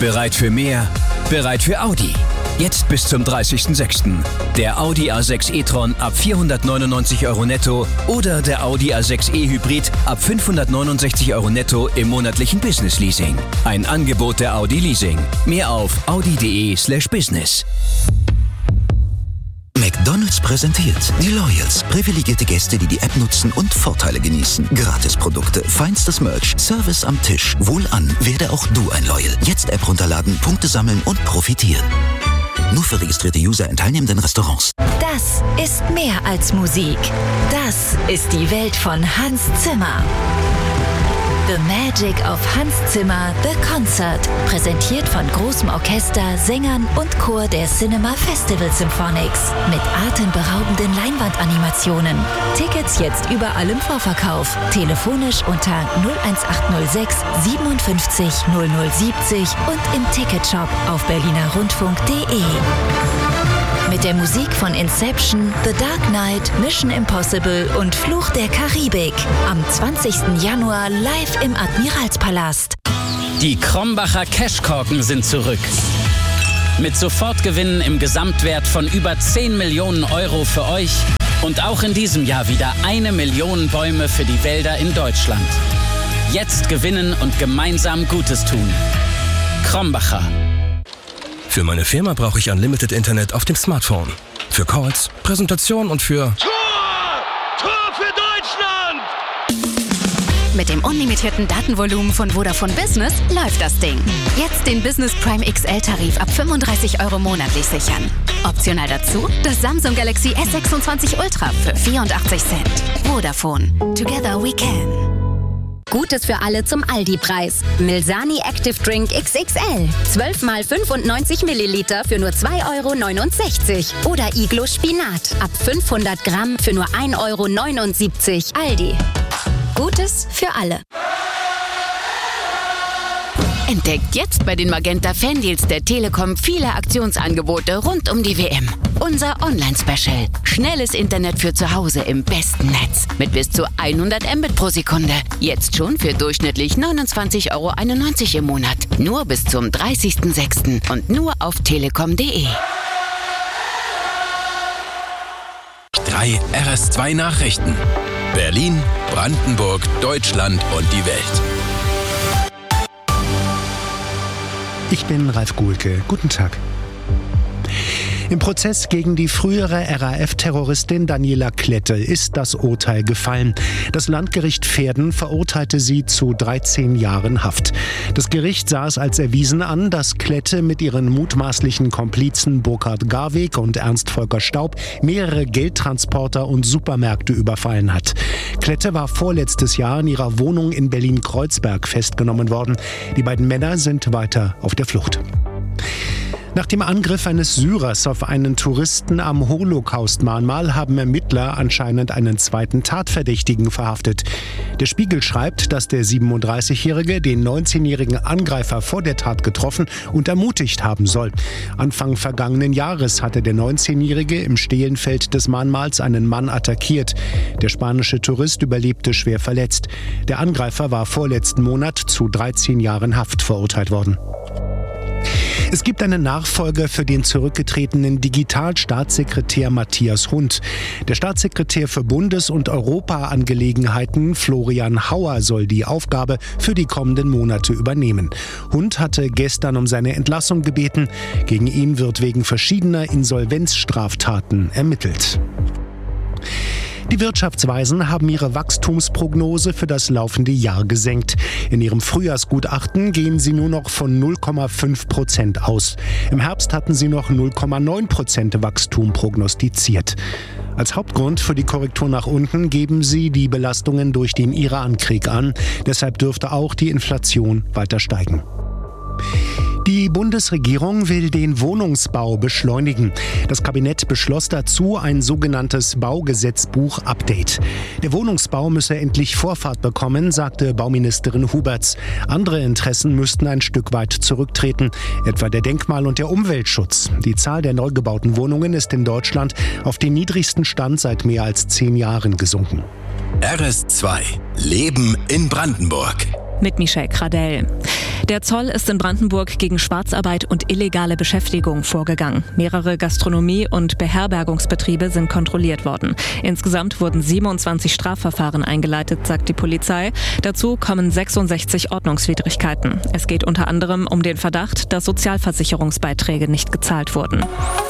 Bereit für mehr? Bereit für Audi. Jetzt bis zum 30.06. Der Audi A6 e-tron ab 499 € netto oder der Audi A6 e-Hybrid ab 569 € netto im monatlichen Business-Leasing. Ein Angebot der Audi Leasing. Mehr auf audi.de/business. McDonald's präsentiert die Loyals. Privilegierte Gäste, die die App nutzen und Vorteile genießen. Gratisprodukte, feinstes Merch, Service am Tisch. Wohlan, werde auch du ein Loyal. Jetzt App runterladen, Punkte sammeln und profitieren. Nur für registrierte User in teilnehmenden Restaurants. Das ist mehr als Musik. Das ist die Welt von Hans Zimmer. The Magic of Hans Zimmer, The Concert. Präsentiert von großem Orchester, Sängern und Chor der Cinema Festival Symphonics. Mit atemberaubenden Leinwandanimationen. Tickets jetzt überall im Vorverkauf. Telefonisch unter 01806 57 0070 und im Ticketshop auf berlinerrundfunk.de. Mit der Musik von Inception, The Dark Knight, Mission Impossible und Fluch der Karibik. Am 20. Januar live im Admiralspalast. Die Krombacher Cashkorken sind zurück. Mit Sofortgewinnen im Gesamtwert von über 10 Millionen € für euch und auch in diesem Jahr wieder 1 Million Bäume für die Wälder in Deutschland. Jetzt gewinnen und gemeinsam Gutes tun. Krombacher. Für meine Firma brauche ich Unlimited Internet auf dem Smartphone. Für Calls, Präsentation und für... Tor für Deutschland! Mit dem unlimitierten Datenvolumen von Vodafone Business läuft das Ding. Jetzt den Business Prime XL-Tarif ab 35 € monatlich sichern. Optional dazu das Samsung Galaxy S26 Ultra für 84 Cent. Vodafone. Together we can. Gutes für alle zum Aldi-Preis. Milsani Active Drink XXL. 12 mal 95 Milliliter für nur 2,69 € Oder Iglo Spinat. Ab 500 Gramm für nur 1,79 €. Aldi. Gutes für alle. Entdeckt jetzt bei den Magenta Fandeals der Telekom viele Aktionsangebote rund um die WM. Unser Online-Special. Schnelles Internet für zu Hause im besten Netz. Mit bis zu 100 Mbit pro Sekunde. Jetzt schon für durchschnittlich 29,91 € im Monat. Nur bis zum 30.06. und nur auf telekom.de. 3 RS2 Nachrichten. Berlin, Brandenburg, Deutschland und die Welt. Ich bin Ralf Guhlke. Guten Tag. Im Prozess gegen die frühere RAF-Terroristin Daniela Klette ist das Urteil gefallen. Das Landgericht Verden verurteilte sie zu 13 Jahren Haft. Das Gericht sah es als erwiesen an, dass Klette mit ihren mutmaßlichen Komplizen Burkhard Garweg und Ernst Volker Staub mehrere Geldtransporter und Supermärkte überfallen hat. Klette war vorletztes Jahr in ihrer Wohnung in Berlin-Kreuzberg festgenommen worden. Die beiden Männer sind weiter auf der Flucht. Nach dem Angriff eines Syrers auf einen Touristen am Holocaust-Mahnmal haben Ermittler anscheinend einen zweiten Tatverdächtigen verhaftet. Der Spiegel schreibt, dass der 37-Jährige den 19-jährigen Angreifer vor der Tat getroffen und ermutigt haben soll. Anfang vergangenen Jahres hatte der 19-jährige im Stehlenfeld des Mahnmals einen Mann attackiert. Der spanische Tourist überlebte schwer verletzt. Der Angreifer war vorletzten Monat zu 13 Jahren Haft verurteilt worden. Es gibt einen Nachfolger für den zurückgetretenen Digitalstaatssekretär Matthias Hund. Der Staatssekretär für Bundes- und Europaangelegenheiten Florian Hauer soll die Aufgabe für die kommenden Monate übernehmen. Hund hatte gestern um seine Entlassung gebeten. Gegen ihn wird wegen verschiedener Insolvenzstraftaten ermittelt. Die Wirtschaftsweisen haben ihre Wachstumsprognose für das laufende Jahr gesenkt. In ihrem Frühjahrsgutachten gehen sie nur noch von 0,5% aus. Im Herbst hatten sie noch 0,9% Wachstum prognostiziert. Als Hauptgrund für die Korrektur nach unten geben sie die Belastungen durch den Irankrieg an. Deshalb dürfte auch die Inflation weiter steigen. Die Bundesregierung will den Wohnungsbau beschleunigen. Das Kabinett beschloss dazu ein sogenanntes Baugesetzbuch-Update. Der Wohnungsbau müsse endlich Vorfahrt bekommen, sagte Bauministerin Huberts. Andere Interessen müssten ein Stück weit zurücktreten, etwa der Denkmal- und der Umweltschutz. Die Zahl der neu gebauten Wohnungen ist in Deutschland auf den niedrigsten Stand seit mehr als 10 Jahren gesunken. RS2 Leben in Brandenburg. Mit Michelle Kradell. Der Zoll ist in Brandenburg gegen Schwarzarbeit und illegale Beschäftigung vorgegangen. Mehrere Gastronomie- und Beherbergungsbetriebe sind kontrolliert worden. Insgesamt wurden 27 Strafverfahren eingeleitet, sagt die Polizei. Dazu kommen 66 Ordnungswidrigkeiten. Es geht unter anderem um den Verdacht, dass Sozialversicherungsbeiträge nicht gezahlt wurden.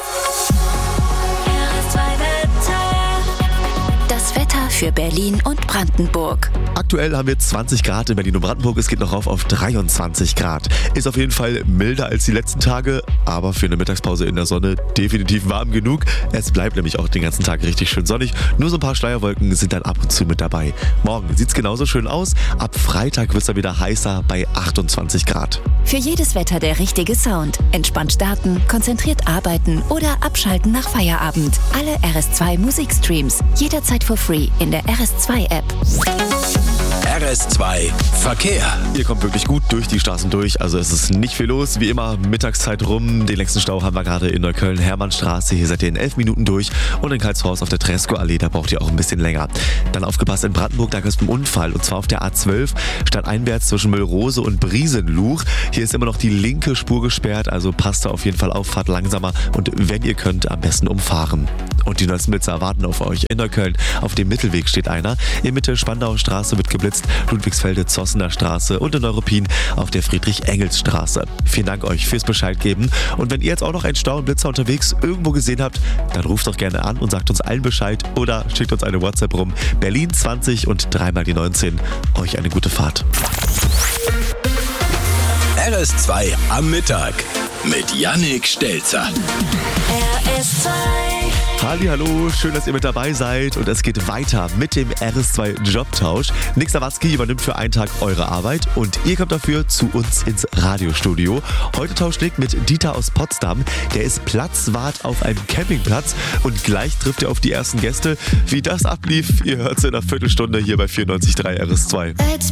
Das Wetter für Berlin und Brandenburg. Aktuell haben wir 20 Grad in Berlin und Brandenburg. Es geht noch rauf auf 23 Grad. Ist auf jeden Fall milder als die letzten Tage, aber für eine Mittagspause in der Sonne definitiv warm genug. Es bleibt nämlich auch den ganzen Tag richtig schön sonnig. Nur so ein paar Schleierwolken sind dann ab und zu mit dabei. Morgen sieht es genauso schön aus. Ab Freitag wird es dann wieder heißer bei 28 Grad. Für jedes Wetter der richtige Sound. Entspannt starten, konzentriert arbeiten oder abschalten nach Feierabend. Alle RS2 Musikstreams. Jederzeit for free in der RS2-App. RS2 Verkehr. Ihr kommt wirklich gut durch die Straßen durch, also es ist nicht viel los. Wie immer, Mittagszeit rum. Den längsten Stau haben wir gerade in Neukölln, Hermannstraße. Hier seid ihr in 11 Minuten durch. Und in Karlshorst auf der Tresco-Allee, da braucht ihr auch ein bisschen länger. Dann aufgepasst in Brandenburg, da gab es einen Unfall. Und zwar auf der A12, stadteinwärts zwischen Müllrose und Briesenluch. Hier ist immer noch die linke Spur gesperrt, also passt da auf jeden Fall auf, fahrt langsamer. Und wenn ihr könnt, am besten umfahren. Und die neuesten Blitzer warten auf euch. In Neukölln auf dem Mittelweg steht einer. In Mitte Spandauer Straße wird geblitzt, Ludwigsfelde Zossener Straße und in Neuruppin auf der Friedrich-Engels-Straße. Vielen Dank euch fürs Bescheid geben. Und wenn ihr jetzt auch noch einen Stau und Blitzer unterwegs irgendwo gesehen habt, dann ruft doch gerne an und sagt uns allen Bescheid oder schickt uns eine WhatsApp rum. Berlin 20 und 3 mal die 19. Euch eine gute Fahrt. RS2 am Mittag mit Yannick Stelzer. RS2. Hallo, schön, dass ihr mit dabei seid und es geht weiter mit dem RS2 Jobtausch. Nick Sawatzki übernimmt für einen Tag eure Arbeit und ihr kommt dafür zu uns ins Radiostudio. Heute tauscht Nick mit Dieter aus Potsdam. Der ist Platzwart auf einem Campingplatz und gleich trifft er auf die ersten Gäste. Wie das ablief, ihr hört es in einer Viertelstunde hier bei 94.3 RS2. Als